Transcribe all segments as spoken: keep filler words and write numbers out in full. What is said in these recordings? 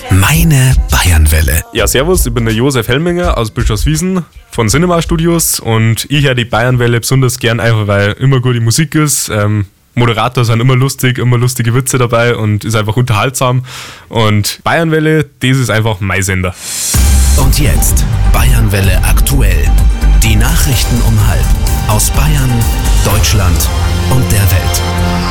Meine Bayernwelle. Ja, servus, ich bin der Josef Helminger aus Bischofswiesen von Cinema Studios und ich höre die Bayernwelle besonders gern, einfach weil immer gute Musik ist. Ähm, Moderator sind immer lustig, immer lustige Witze dabei und ist einfach unterhaltsam. Und Bayernwelle, das ist einfach mein Sender. Und jetzt Bayernwelle aktuell. Die Nachrichten um halb aus Bayern, Deutschland und der Welt.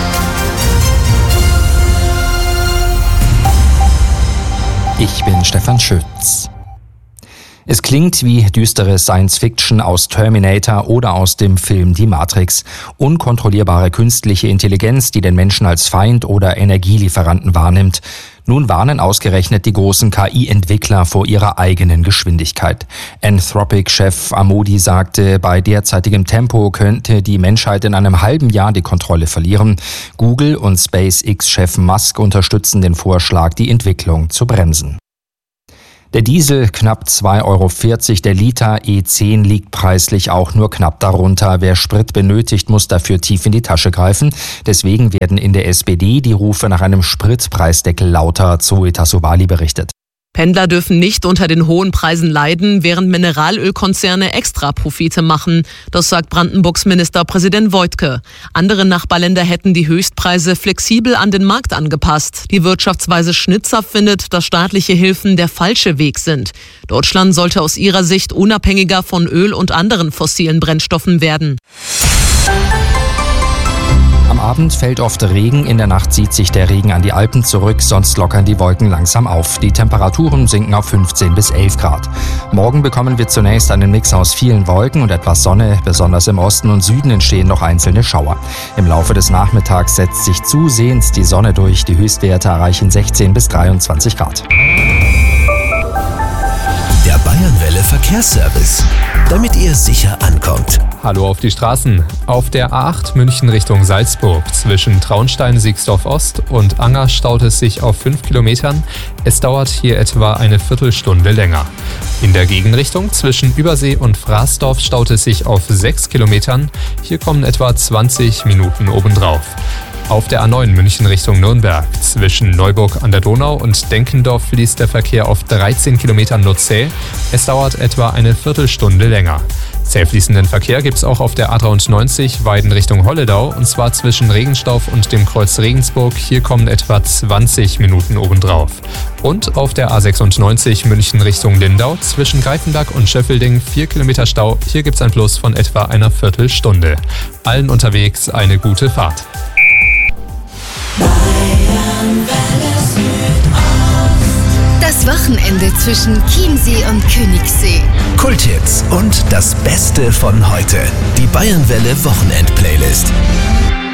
Ich bin Stefan Schütz. Es klingt wie düstere Science-Fiction aus Terminator oder aus dem Film Die Matrix. Unkontrollierbare künstliche Intelligenz, die den Menschen als Feind oder Energielieferanten wahrnimmt. Nun warnen ausgerechnet die großen K I-Entwickler vor ihrer eigenen Geschwindigkeit. Anthropic-Chef Amodi sagte, bei derzeitigem Tempo könnte die Menschheit in einem halben Jahr die Kontrolle verlieren. Google und SpaceX-Chef Musk unterstützen den Vorschlag, die Entwicklung zu bremsen. Der Diesel knapp zwei Euro vierzig, der Liter E zehn liegt preislich auch nur knapp darunter. Wer Sprit benötigt, muss dafür tief in die Tasche greifen. Deswegen werden in der S P D die Rufe nach einem Spritpreisdeckel lauter, Zoe Tassovali berichtet. Pendler dürfen nicht unter den hohen Preisen leiden, während Mineralölkonzerne Extraprofite machen. Das sagt Brandenburgs Ministerpräsident Woidke. Andere Nachbarländer hätten die Höchstpreise flexibel an den Markt angepasst. Die Wirtschaftsweise Schnitzer findet, dass staatliche Hilfen der falsche Weg sind. Deutschland sollte aus ihrer Sicht unabhängiger von Öl und anderen fossilen Brennstoffen werden. Am Abend fällt oft Regen, in der Nacht zieht sich der Regen an die Alpen zurück, sonst lockern die Wolken langsam auf. Die Temperaturen sinken auf fünfzehn bis elf Grad. Morgen bekommen wir zunächst einen Mix aus vielen Wolken und etwas Sonne. Besonders im Osten und Süden entstehen noch einzelne Schauer. Im Laufe des Nachmittags setzt sich zusehends die Sonne durch. Die Höchstwerte erreichen sechzehn bis dreiundzwanzig Grad. Der Bayernwelle Verkehrsservice, damit ihr sicher ankommt. Hallo auf die Straßen. Auf der A acht München Richtung Salzburg zwischen Traunstein-Siegsdorf-Ost und Anger staut es sich auf fünf Kilometern. Es dauert hier etwa eine Viertelstunde länger. In der Gegenrichtung zwischen Übersee und Fraßdorf staut es sich auf sechs Kilometern. Hier kommen etwa zwanzig Minuten obendrauf. Auf der A neun München Richtung Nürnberg zwischen Neuburg an der Donau und Denkendorf fließt der Verkehr auf dreizehn Kilometern nur zäh. Es dauert etwa eine Viertelstunde länger. Zäh fließenden Verkehr gibt es auch auf der A dreiundneunzig Weiden Richtung Holledau und zwar zwischen Regenstauf und dem Kreuz Regensburg. Hier kommen etwa zwanzig Minuten obendrauf. Und auf der A sechsundneunzig München Richtung Lindau zwischen Greifenberg und Schöffelding vier Kilometer Stau. Hier gibt es ein Plus von etwa einer Viertelstunde. Allen unterwegs eine gute Fahrt. Das Wochenende zwischen Chiemsee und Königssee. Kulthits und das Beste von heute. Die Bayernwelle Wochenend-Playlist.